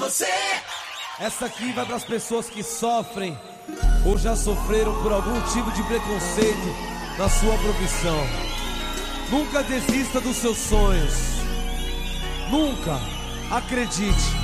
você. Essa aqui vai para as pessoas que sofrem ou já sofreram por algum tipo de preconceito na sua profissão. Nunca desista dos seus sonhos. Nunca. Acredite.